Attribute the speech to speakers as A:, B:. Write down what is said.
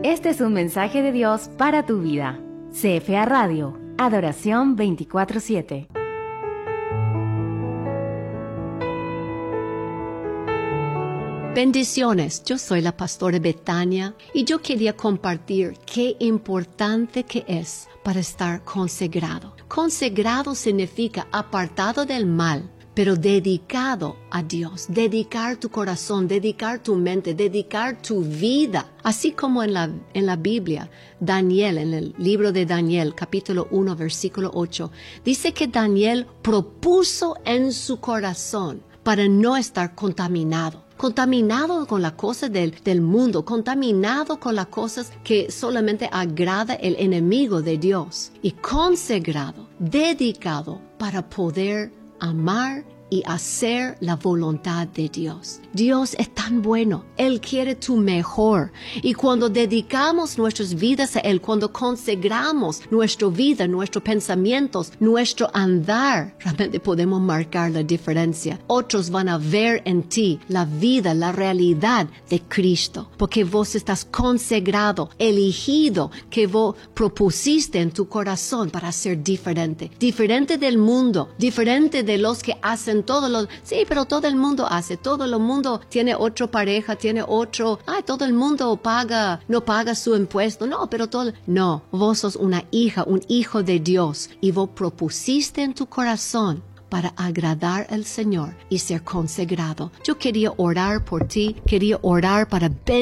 A: Este es un mensaje de Dios para tu vida. CFA Radio, Adoración 24/7.
B: Bendiciones, yo soy la pastora Betania y yo quería compartir qué importante que es para estar consagrado. Consagrado significa apartado del mal, pero dedicado a Dios. Dedicar tu corazón, dedicar tu mente, dedicar tu vida. Así como en la Biblia, Daniel, en el libro de Daniel, capítulo 1, versículo 8, dice que Daniel propuso en su corazón para no estar contaminado con las cosas del mundo, contaminado con las cosas que solamente agrada el enemigo de Dios, y consagrado, dedicado para poder amar y hacer la voluntad de Dios. Dios es tan bueno. Él quiere tu mejor. Y cuando dedicamos nuestras vidas a Él, cuando consagramos nuestra vida, nuestros pensamientos, nuestro andar, realmente podemos marcar la diferencia. Otros van a ver en ti la vida, la realidad de Cristo. Porque vos estás consagrado, elegido, que vos propusiste en tu corazón para ser diferente. Diferente del mundo, diferente de los que hacen sí, pero todo el mundo hace, todo el mundo tiene otra pareja, tiene otro, todo el mundo no paga su impuesto, no, vos sos una hija, un hijo de Dios, y vos propusiste en tu corazón para agradar al Señor y ser consagrado. Yo quería orar por ti, quería orar para